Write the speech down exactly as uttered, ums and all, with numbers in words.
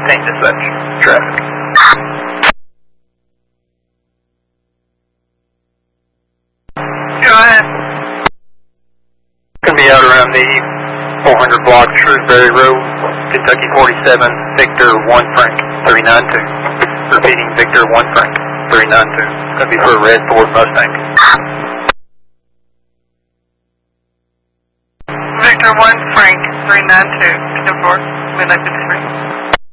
fifteen dispatch. Traffic. Go ahead. Gonna be out around the four hundred block Shrewsbury Road, Kentucky forty-seven, Victor one Frank, three nine two. Repeating, Victor one Frank, three nine two. Gonna be for a red Ford Mustang. Victor one Frank, three nine two. Ten four. Midnight fifty-three.